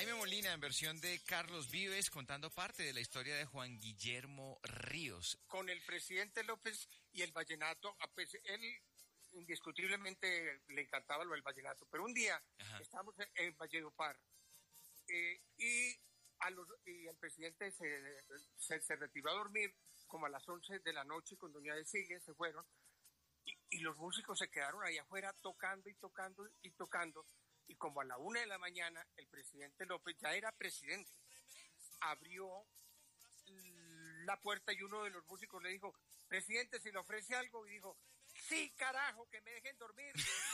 Jaime Molina en versión de Carlos Vives contando parte de la historia de Juan Guillermo Ríos. Con el presidente López y el vallenato, pues él indiscutiblemente le encantaba lo del vallenato, pero un día estábamos en Valledupar y el presidente se retiró a dormir como a las 11 de la noche con doña Cecilia, se fueron y los músicos se quedaron ahí afuera tocando y tocando y tocando. Y como a la 1 de la mañana, el presidente López, ya era presidente, abrió la puerta y uno de los músicos le dijo, presidente, ¿se le ofrece algo? Y dijo, sí, carajo, que me dejen dormir.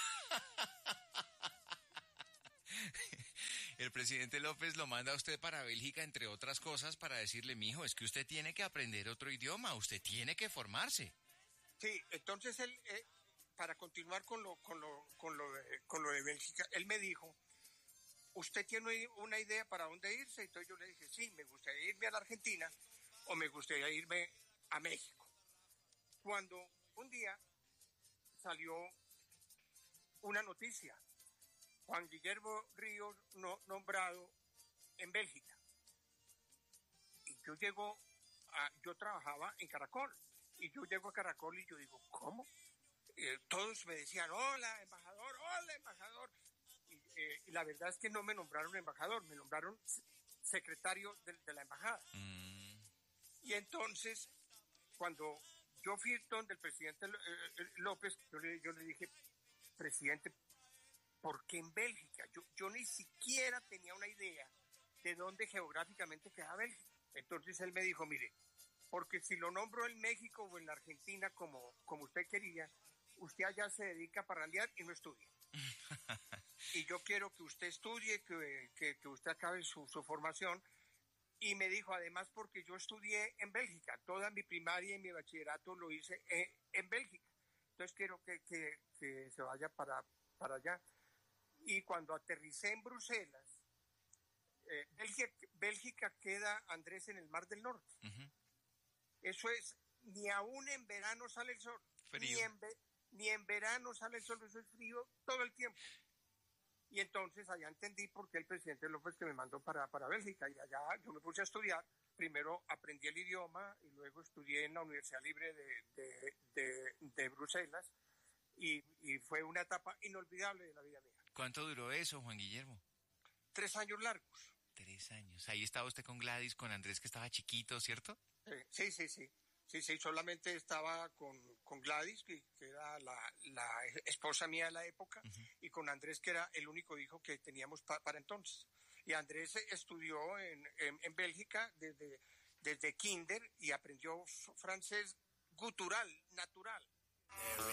El presidente López lo manda a usted para Bélgica, entre otras cosas, para decirle, mijo, es que usted tiene que aprender otro idioma, usted tiene que formarse. Sí, entonces él... para continuar con lo de Bélgica, él me dijo, ¿usted tiene una idea para dónde irse? Entonces yo le dije, sí, me gustaría irme a la Argentina o me gustaría irme a México. Cuando un día salió una noticia, Juan Guillermo Ríos nombrado en Bélgica. Y yo trabajaba en Caracol, y yo llego a Caracol y yo digo, ¿cómo? Todos me decían, hola embajador, y la verdad es que no me nombraron embajador, me nombraron secretario de la embajada. Y entonces, cuando yo fui donde el presidente López, yo le dije, presidente, ¿por qué en Bélgica? Yo ni siquiera tenía una idea de dónde geográficamente quedaba Bélgica. Entonces él me dijo, mire, porque si lo nombro en México o en la Argentina como usted quería, usted allá se dedica a parrandear y no estudia. Y yo quiero que usted estudie, que usted acabe su formación. Y me dijo, además, porque yo estudié en Bélgica, toda mi primaria y mi bachillerato lo hice en Bélgica. Entonces quiero que se vaya para allá. Y cuando aterricé en Bruselas, Bélgica queda, Andrés, en el Mar del Norte. Uh-huh. Eso es, ni aún en verano sale el sol. Ni en verano sale el sol, eso es frío todo el tiempo. Y entonces allá entendí por qué el presidente López que me mandó para Bélgica. Y allá yo me puse a estudiar. Primero aprendí el idioma y luego estudié en la Universidad Libre de Bruselas. Y fue una etapa inolvidable de la vida mía. ¿Cuánto duró eso, Juan Guillermo? 3 años largos. 3 años. Ahí estaba usted con Gladys, con Andrés, que estaba chiquito, ¿cierto? Sí, solamente estaba con Gladys, que era la esposa mía de la época, uh-huh. Y con Andrés, que era el único hijo que teníamos para entonces. Y Andrés estudió en Bélgica desde kinder y aprendió francés gutural, natural.